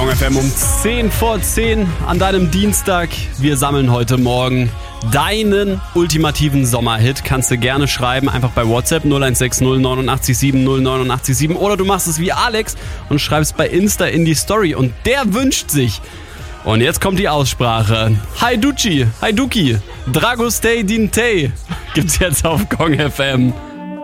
Kong FM um 10 vor 10 an deinem Dienstag. Wir sammeln heute Morgen deinen ultimativen Sommerhit. Kannst du gerne schreiben, einfach bei WhatsApp 0160 89 7 089 7 oder du machst es wie Alex und schreibst bei Insta in die Story und der wünscht sich. Und jetzt kommt die Aussprache. Haiduki, Dragostei Dintei gibt's jetzt auf Kong FM.